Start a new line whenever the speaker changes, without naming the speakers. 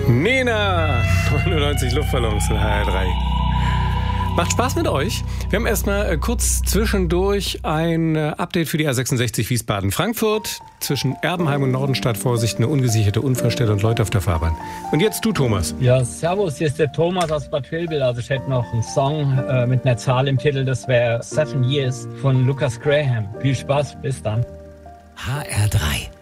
Nena, 99 Luftballons in HR3. Macht Spaß mit euch. Wir haben erstmal kurz zwischendurch ein Update für die A66 Wiesbaden-Frankfurt. Zwischen Erbenheim und Nordenstadt Vorsicht, eine ungesicherte Unfallstelle und Leute auf der Fahrbahn. Und jetzt du, Thomas.
Ja, servus, hier ist der Thomas aus Bad Vilbel. Also ich hätte noch einen Song mit einer Zahl im Titel, das wäre 7 Years von Lucas Graham. Viel Spaß, bis dann.
HR3